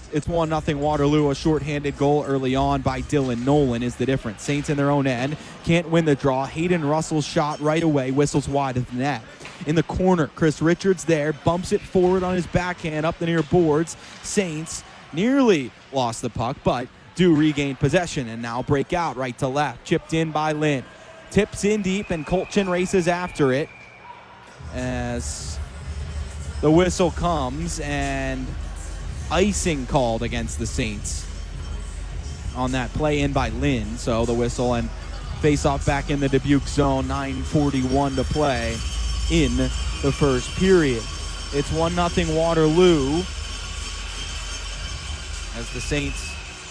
It's 1-0 Waterloo. A shorthanded goal early on by Dylan Nolan is the difference. Saints in their own end. Can't win the draw. Hayden Russell's shot right away. Whistles wide of the net. In the corner, Chris Richards there. Bumps it forward on his backhand up the near boards. Saints nearly lost the puck, but do regain possession and now break out right to left. Chipped in by Lynn. Tips in deep, and Colchin races after it as the whistle comes, and icing called against the Saints on that play in by Lynn. So the whistle and face-off back in the Dubuque zone. 9:41 to play in the first period. It's 1-0 Waterloo as the Saints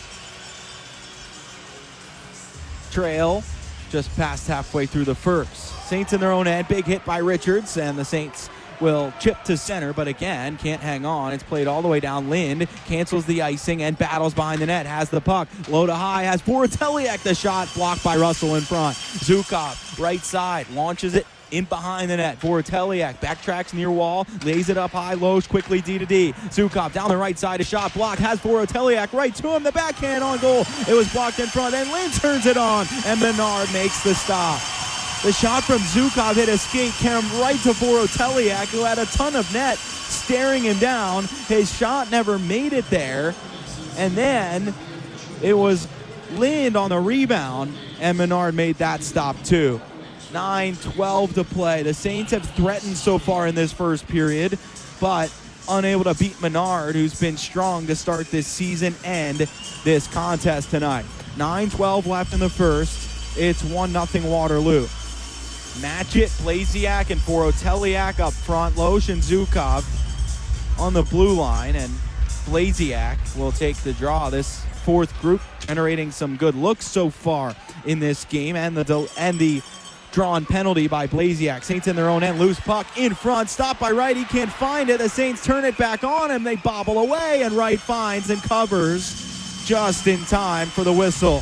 trail just past halfway through the first. Saints in their own end. Big hit by Richards, and the Saints will chip to center, but again, can't hang on. It's played all the way down. Lind cancels the icing and battles behind the net. Has the puck. Low to high. Has Voroteliak the shot. Blocked by Russell in front. Zukov, right side. Launches it in behind the net. Voroteliak backtracks near wall. Lays it up high. Lows quickly D to D. Zukov down the right side. A shot blocked. Has Voroteliak right to him. The backhand on goal. It was blocked in front. And Lind turns it on. And Menard makes the stop. The shot from Zukov hit a skate, came right to Voroteliak, who had a ton of net staring him down. His shot never made it there. And then it was Lind on the rebound, and Menard made that stop too. 9:12 to play. The Saints have threatened so far in this first period, but unable to beat Menard, who's been strong to start this season and this contest tonight. 9:12 left in the first. It's 1-0 Waterloo. Matchett, Blasiak, and Voroteliak up front. Loesch and Zukov on the blue line, and Blasiak will take the draw. This fourth group generating some good looks so far in this game, and the drawn penalty by Blasiak. Saints in their own end, loose puck in front, stopped by Wright. He can't find it. The Saints turn it back on him. They bobble away, and Wright finds and covers just in time for the whistle.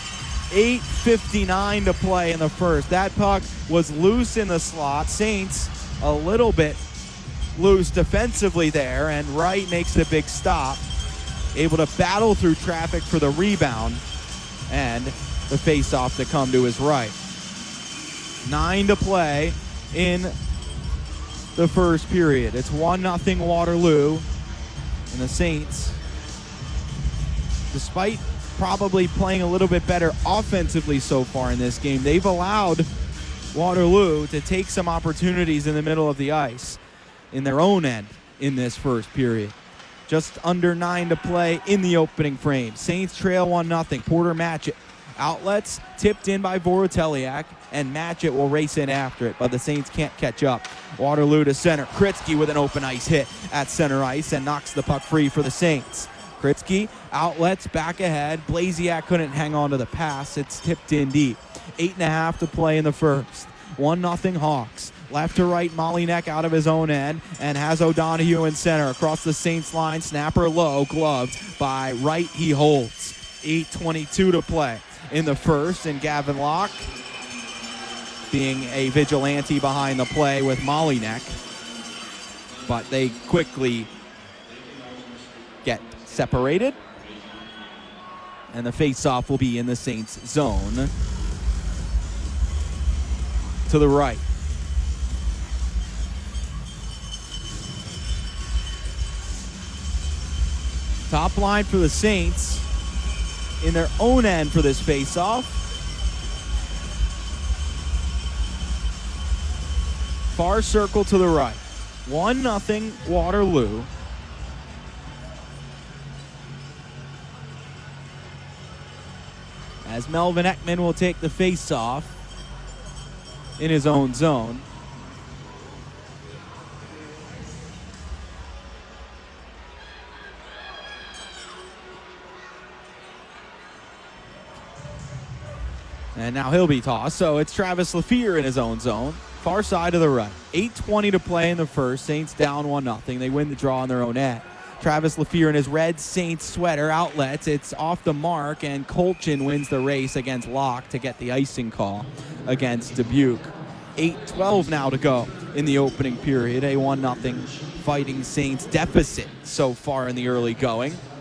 8:59 to play in the first. That puck was loose in the slot. Saints a little bit loose defensively there, and Wright makes the big stop. Able to battle through traffic for the rebound, and the face-off to come to his right. 9 to play in the first period. It's 1-0 Waterloo, and the Saints, despite probably playing a little bit better offensively so far in this game, they've allowed Waterloo to take some opportunities in the middle of the ice in their own end in this first period. Just under 9 to play in the opening frame. Saints trail 1-0. Porter Matchett. Outlets tipped in by Voroteliak, and Matchett will race in after it, but the Saints can't catch up. Waterloo to center. Kritzky with an open ice hit at center ice and knocks the puck free for the Saints. Kritzky outlets back ahead. Blasiak couldn't hang on to the pass. It's tipped in deep. 8.5 to play in the first. 1-0 Hawks. Left to right, Molinek out of his own end and has O'Donohue in center. Across the Saints line, snapper low, gloved by Wright. He holds. 8:22 to play in the first, and Gavin Locke being a vigilante behind the play with Molinek. But they quickly get separated, and the face-off will be in the Saints zone to the right. Top line for the Saints in their own end for this face-off. Far circle to the right. 1-0 Waterloo. As Melvin Ekman will take the face-off in his own zone. And now he'll be tossed, so it's Travis Lafleur in his own zone. Far side to the right. 8:20 to play in the first. Saints down 1-0. They win the draw on their own end. Travis Lafleur in his red Saints sweater outlets. It's off the mark, and Colchin wins the race against Locke to get the icing call against Dubuque. 8:12 now to go in the opening period. A 1-0 Fighting Saints deficit so far in the early going.